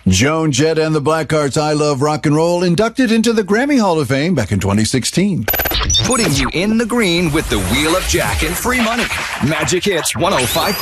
Joan Jett and the Blackhearts' I Love Rock and Roll inducted into the Grammy Hall of Fame back in 2016. Putting you in the green with the Wheel of Jack and free money. Magic Hits 105.